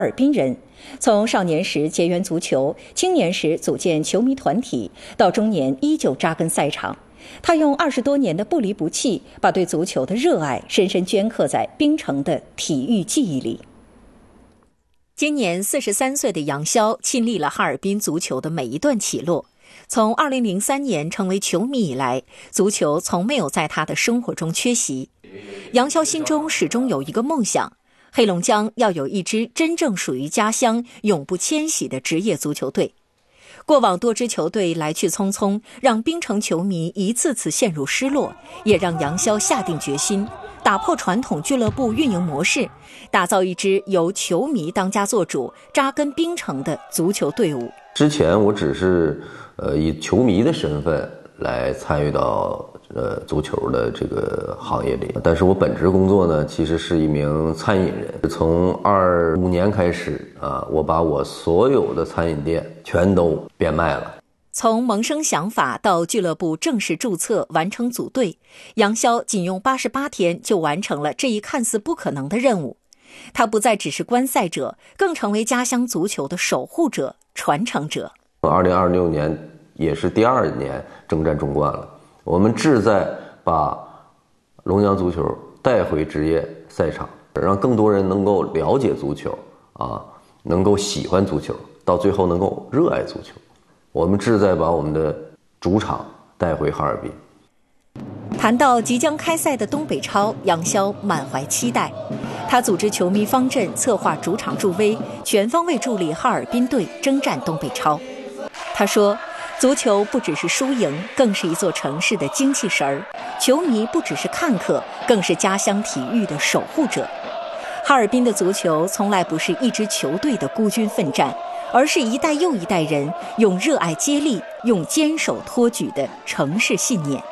尔滨人，从少年时结缘足球，青年时组建球迷团体，到中年依旧扎根赛场。他用20多年的不离不弃，把对足球的热爱深深镌刻在槟城的体育记忆里。今年43岁的杨潇亲历了哈尔滨足球的每一段起落。从2003年成为球迷以来，足球从没有在他的生活中缺席。杨潇心中始终有一个梦想，黑龙江要有一支真正属于家乡、永不迁徙的职业足球队。过往多支球队来去匆匆，让槟城球迷一次次陷入失落，也让杨潇下定决心打破传统俱乐部运营模式，打造一支由球迷当家做主、扎根槟城的足球队伍。 之前我只是以球迷的身份来参与到足球的这个行业里，但是我本职工作呢，其实是一名餐饮人。从25年开始我把我所有的餐饮店全都变卖了。 从萌生想法到俱乐部正式注册完成组队，杨潇仅用88天就完成了这一看似不可能的任务。他不再只是观赛者，更成为家乡足球的守护者、传承者。 2026年也是第2年征战中冠了，我们志在把龙阳足球带回职业赛场，让更多人能够了解足球能够喜欢足球，到最后能够热爱足球。我们志在把我们的主场带回哈尔滨。 谈到即将开赛的东北超，杨潇满怀期待。他组织球迷方阵，策划主场助威，全方位助力哈尔滨队征战东北超。他说，足球不只是输赢，更是一座城市的精气神儿。球迷不只是看客，更是家乡体育的守护者。哈尔滨的足球从来不是一支球队的孤军奋战，而是一代又一代人用热爱接力，用坚守托举的城市信念。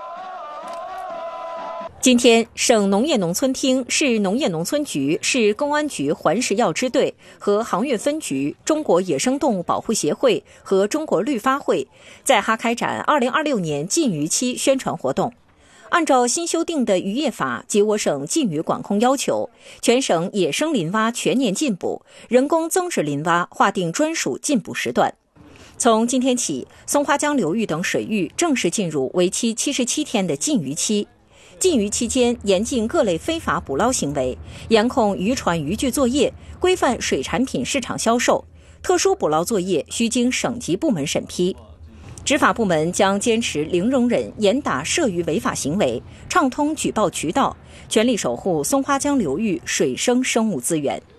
今天，省农业农村厅、市农业农村局、市公安局环食药支队和航运分局、中国野生动物保护协会和中国绿发会在哈开展2026年禁渔期宣传活动。按照新修订的渔业法及我省禁渔管控要求，全省野生林蛙全年禁捕，人工增殖林蛙划定专属禁捕时段。从今天起，松花江流域等水域正式进入为期77天的禁渔期。禁渔期间，严禁各类非法捕捞行为，严控渔船渔具作业，规范水产品市场销售。特殊捕捞作业需经省级部门审批。执法部门将坚持零容忍，严打涉渔违法行为，畅通举报渠道，全力守护松花江流域水生生物资源。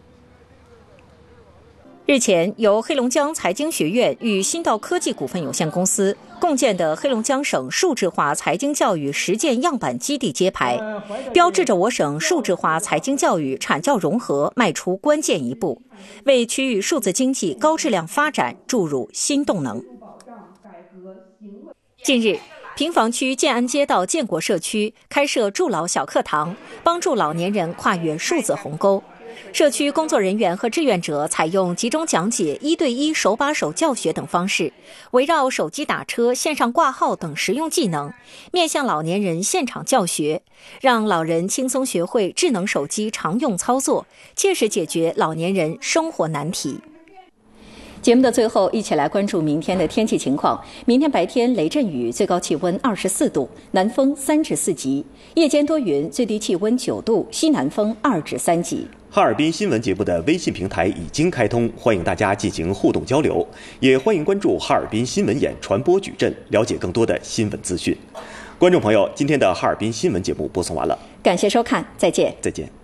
日前，由黑龙江财经学院与新道科技股份有限公司共建的黑龙江省数字化财经教育实践样板基地揭牌，标志着我省数字化财经教育产教融合迈出关键一步，为区域数字经济高质量发展注入新动能。近日，平房区建安街道建国社区开设助老小课堂，帮助老年人跨越数字鸿沟。社区工作人员和志愿者采用集中讲解、1对1手把手教学等方式，围绕手机打车、线上挂号等实用技能，面向老年人现场教学，让老人轻松学会智能手机常用操作，切实解决老年人生活难题。节目的最后，一起来关注明天的天气情况。明天白天雷阵雨，最高气温24度，南风3至4级；夜间多云，最低气温9度，西南风2至3级。 哈尔滨新闻节目的微信平台已经开通，欢迎大家进行互动交流，也欢迎关注哈尔滨新闻眼传播矩阵，了解更多的新闻资讯。观众朋友，今天的哈尔滨新闻节目播送完了， 感谢收看，再见。 再见。